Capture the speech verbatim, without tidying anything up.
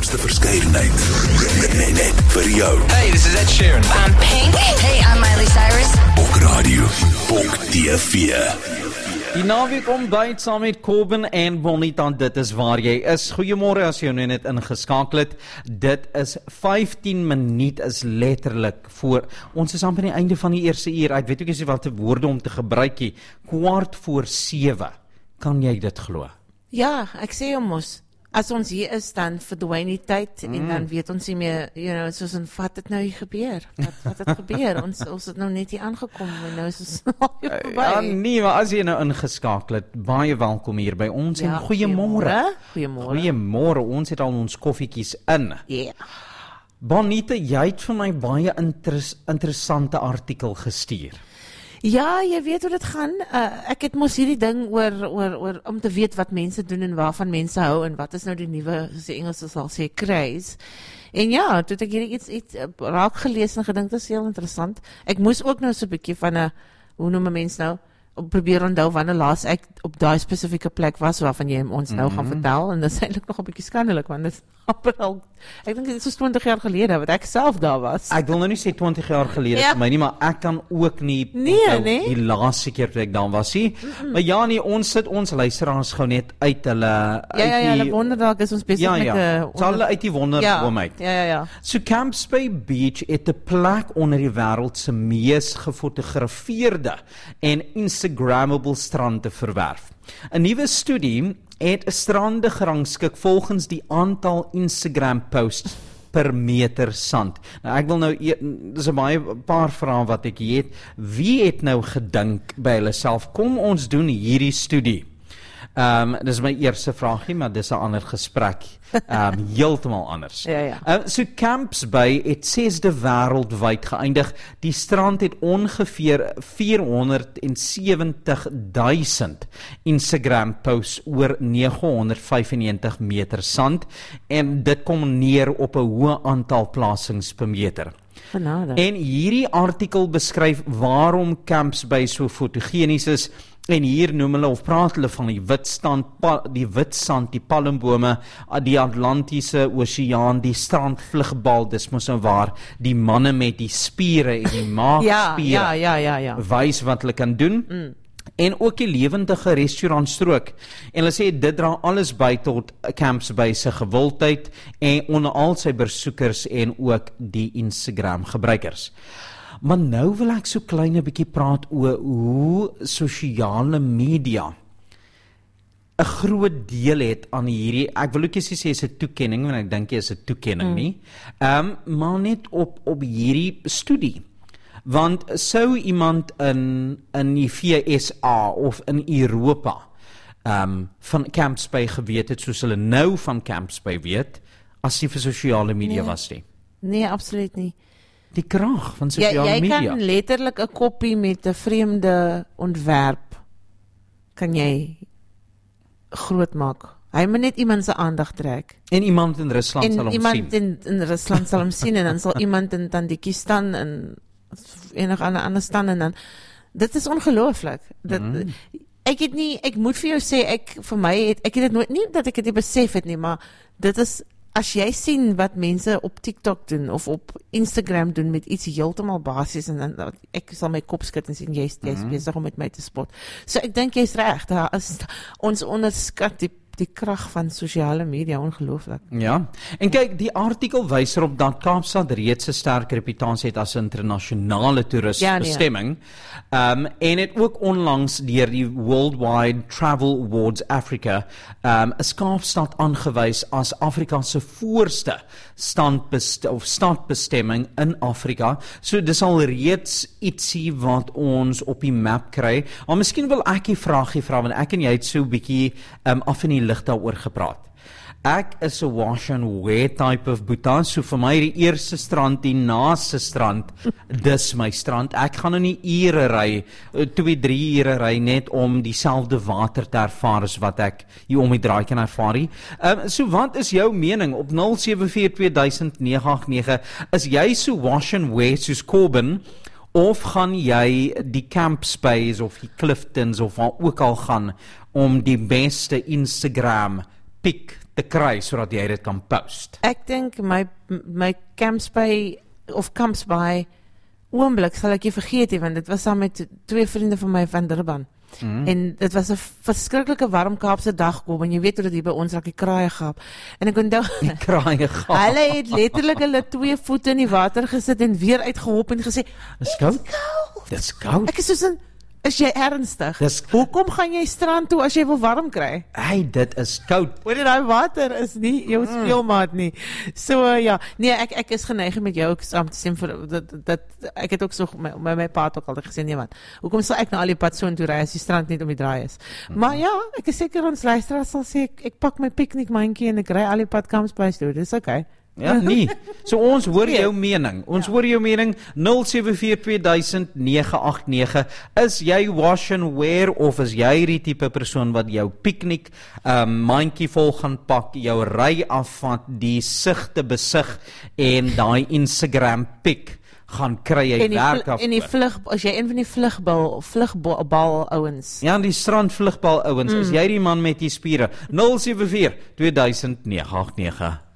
grootste verskeidenheid. Net, net, net vir jou. Hey, this is Ed Sheeran. I'm Pink. Hey, I'm Miley Cyrus. Bok Radio, Bok T V. Die naweek ontbyt saam met Corbin en Bonita, dit is waar jy is. Goeiemôre as jy nou net ingeskakel het. Dit is vyftien minuut is letterlik voor. Ons is amper aan die einde van die eerste uur. Ek weet ook nie wat te woorde om te gebruik nie. Kwart voor sewe. Kan jy dit glo? Ja, ek sê hom mos. As ons hier is, dan verdwyn die tyd mm. en dan weet ons nie meer, you know, soos en wat het nou hier gebeur? Wat, wat het gebeur? ons, ons het nou net hier aangekom en nou is ons al hier voorbij. Ja, nee, maar as jy nou ingeskakel het, baie welkom hier by ons ja, en goeiemôre. Goeiemôre. Goeiemôre, ons het al ons koffietjies in. Ja. Yeah. Bonita, jy het vir my baie interes, interessante artikel gestuur. Ja, jy weet hoe dit gaan. Uh, ek het mos hierdie ding oor, oor, oor om te weet wat mense doen en waarvan mense hou en wat is nou die nuwe, soos die Engels sal sê, craze. En ja, toe het ek hierdie iets, iets raak gelees en gedink, dit is heel interessant. Ek moes ook nou so 'n bietjie van 'n, hoe noem 'n mens nou, probeer onthou wanneer laas ek op daai spesifieke plek was waarvan jy ons nou mm-hmm. gaan vertel, en dit is eintlik nog 'n bietjie skandelik, want dit is amper al, ek dink dit is soos twintig jaar gelede, wat ek self daar was. Ek wil nou nie sê twintig jaar gelede ja. vir my nie, maar ek kan ook nie, nee, onthou, nee. die laaste keer toe ek daar was nie. Mm-mm. Maar ja, nee, ons sit ons luisteraars gou net uit hulle, ja, ja, ja, uit die, hulle wonder dalk is ons besig ja, met ja. die, onder, sal hulle uit die wonder ja, oom uit. Ja, ja, ja. So Camps Bay Beach het 'n plek onder die wêreld se mees gefotografeerde en Instagrammable strande verwerf. 'n Nuwe studie het 'n strande gerangskik volgens die aantal Instagram posts per meter sand. Nou ek wil nou, dis 'n baie paar vrae wat ek hier het. Wie het nou gedink by hulle self, kom ons doen hierdie studie? Um, dis my eerste vraagie, maar dis 'n ander gesprek. Um, heeltemal anders. Ja, ja. Uh, so Camps Bay het sesde wêreldwyd geëindig. Die strand het ongeveer vierhonderdsewentig duisend Instagram posts oor negenhonderdvyfennegentig meter sand en dit kom neer op 'n hoë aantal plasings per meter. Genade. En hierdie artikel beskryf waarom Camps Bay so fotogenies is. En hier noem hulle of praat hulle van die wit stand, die wit sand, die palmbome, die Atlantiese Oseaan, die strandvlugbal, dis mos nou waar die manne met die spiere en die maagspiere ja, ja, ja, ja, ja. wys wat hulle kan doen. Mm. En ook die lewendige restaurantstrook. En hulle sê dit dra alles by tot Camps Bay se gewildheid en onder al sy besoekers en ook die Instagram gebruikers. Maar nou wil ek so klein 'n bietjie praat oor hoe sosiale media 'n groot deel het aan hierdie, ek wil ook nie sê is 'n toekenning, want ek dink dit is 'n toekenning mm. nie, um, maar net op, op hierdie studie. Want sou iemand in, in die V S A of in Europa um, van Camps Bay geweet het, soos hulle nou van Camps Bay weet, as die vir sosiale media nee. was nie? Nee, absoluut nie. Die krag van sosiale ja, jy media. Jy kan letterlik 'n koppie met 'n vreemde ontwerp kan jy groot maak. Hy moet net iemand se aandag trek. En iemand in Rusland en sal hom iemand sien. In, in Rusland sal hom sien en dan sal iemand in Tandikistan en enig ander ander staan en dan dit is ongelooflik. Dit mm. ek het nie ek moet vir jou sê ek vir my het ek het dit nooit nie dat ek dit besef het nie, maar dit is as jy sien wat mense op TikTok doen of op Instagram doen met iets heeltemal basies en dan ek sal my kop skud en sê jy's jy's mm-hmm. besig om met my te spot. So ek dink jy's reg, daar is ons onderskat die die krag van sosiale media, ongelooflik. Ja, en kyk, die artikel wys erop dat Kaapstad reeds 'n sterk reputasie het as 'n internasionale toerisbestemming. Ja, nee. um, en het ook onlangs deur die Worldwide Travel Awards Africa um, is Kaapstad aangewys as Afrika se voorste standbest of stadbestemming in Afrika. So dis al reeds ietsie wat ons op die map kry. Maar miskien wil ek die vraagie vra, want ek en jy het so 'n bietjie um, af in die lig daaroor gepraat. Ek is 'n wash and wear type of boetan, so vir my die eerste strand, die naaste strand, dis my strand. Ek gaan nou nie ure ry, twee, drie ure ry net om dieselfde water te ervaar as wat ek hier om die draai kan ervaar nie. Um, so wat is jou mening op nul sewe vier twee duisend nege agt nege? Is jy so wash and wear soos Corbin? Of gaan jy die Camps Bay of die Cliftons of waar ook al gaan om die beste Instagram piek te kry sodat jy dit kan post? Ek dink my my Camps Bay of Camps Bay oomblik sal ek jy vergeet, want dit was saam met twee vriende van my van Durban. Mm. En dit was 'n verskriklike warm Kaapse dag kom, en jy weet hoe dit hier by ons raak die kraaie gaap. En ek onthou die kraaie gaap. Hulle het letterlik hulle twee voete in die water gesit en weer uitgehop en gesê, "Dis koud. Dis koud." Ek is soos 'n Is jy ernstig? Dis, Hoekom gaan jy strand toe as jy wil warm kry? Hey, dit is koud. Hoor jy, daai water is nie jou Mm. speelmaat nie. So uh, ja, nee, ek ek is geneig met jou ook saam te stem vir dat dat ek het ook so my my, my pa het ook altyd gesê, nee man. Hoekom sal ek nou al die pad so intoe ry as die strand net om die draai is? Mm-hmm. Maar ja, ek is seker ons luisteraars sal sê ek, ek pak my piknikmandjie en ek ry al die pad Camps Bay toe. Dis okay. Ja, nee. So ons hoor jou mening. Ons ja. hoor jou mening nul sewe vier twee duisend nege agt nege. Is jy wash and wear of is jy die tipe persoon wat jou piknik um, mandjie vol gaan pak, jou ry afvat, die sigte besig en daai Instagram pik gaan kry jy werk af. En die vlug, as jy een van die vlugbal vlugbal ouens. Ja, die strand vlugbal ouens, mm. is jy die man met die spiere? nul sewe vier twee duisend nege agt nege.